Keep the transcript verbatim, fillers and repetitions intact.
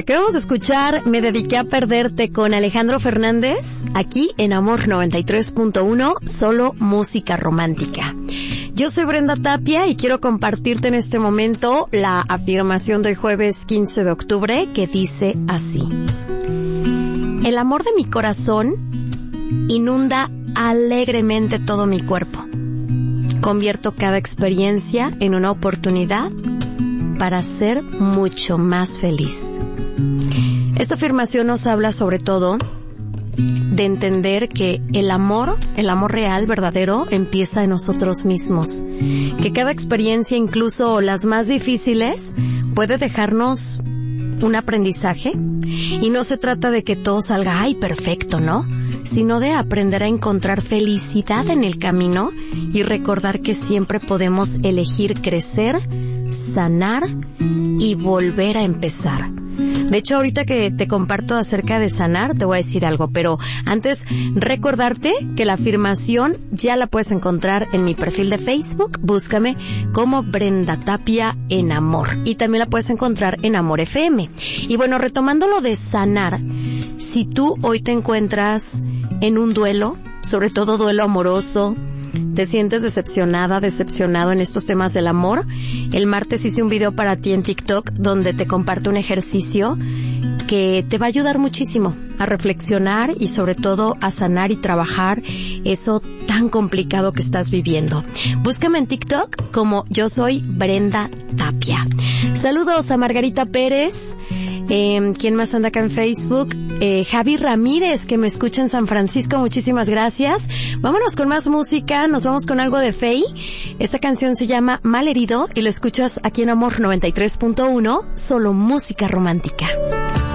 ¿Qué vamos a escuchar? Me dediqué a perderte con Alejandro Fernández, aquí en Amor noventa y tres punto uno, solo música romántica. Yo soy Brenda Tapia y quiero compartirte en este momento la afirmación del jueves quince de octubre que dice así: el amor de mi corazón inunda alegremente todo mi cuerpo. Convierto cada experiencia en una oportunidad para ser mucho más feliz. Esta afirmación nos habla sobre todo de entender que el amor, el amor real, verdadero, empieza en nosotros mismos. Que cada experiencia, incluso las más difíciles, puede dejarnos un aprendizaje. Y no se trata de que todo salga, ¡ay, perfecto!, ¿no? Sino de aprender a encontrar felicidad en el camino y recordar que siempre podemos elegir crecer, sanar y volver a empezar. De hecho, ahorita que te comparto acerca de sanar, te voy a decir algo, pero antes recordarte que la afirmación ya la puedes encontrar en mi perfil de Facebook. Búscame como Brenda Tapia en Amor, y también la puedes encontrar en Amor F M. Y bueno, retomando lo de sanar, si tú hoy te encuentras en un duelo, sobre todo duelo amoroso, te sientes decepcionada, decepcionado en estos temas del amor, el martes hice un video para ti en TikTok donde te comparto un ejercicio que te va a ayudar muchísimo a reflexionar y sobre todo a sanar y trabajar eso tan complicado que estás viviendo. Búscame en TikTok como yo soy Brenda Tapia. Saludos a Margarita Pérez. Eh, ¿Quién más anda acá en Facebook? Eh, Javi Ramírez, que me escucha en San Francisco, muchísimas gracias. Vámonos con más música, nos vamos con algo de Faye. Esta canción se llama Malherido y lo escuchas aquí en Amor noventa y tres punto uno, solo música romántica.